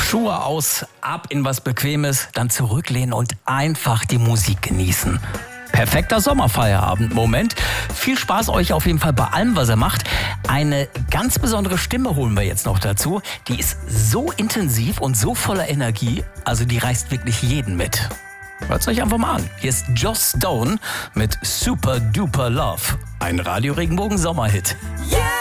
Schuhe aus, ab in was Bequemes, dann zurücklehnen und einfach die Musik genießen. Perfekter Sommerfeierabend-Moment. Viel Spaß euch auf jeden Fall bei allem, was ihr macht. Eine ganz besondere Stimme holen wir jetzt noch dazu. Die ist so intensiv und so voller Energie, also die reißt wirklich jeden mit. Hört's euch einfach mal an. Hier ist Joss Stone mit Super Duper Love. Ein Radio Regenbogen Sommerhit. Yeah!